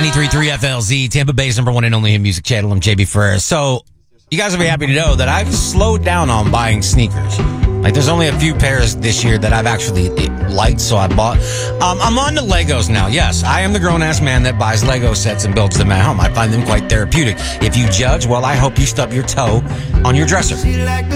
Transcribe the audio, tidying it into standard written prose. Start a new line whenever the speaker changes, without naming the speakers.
93.3 FLZ, Tampa Bay's number one and only music channel. I'm JB Ferrer. So, you guys will be happy to know that I've slowed down on buying sneakers. Like, there's only a few pairs this year that I've actually liked, so I bought. I'm on to Legos now. Yes, I am the grown-ass man that buys Lego sets and builds them at home. I find them quite therapeutic. If you judge, well, I hope you stub your toe on your dresser.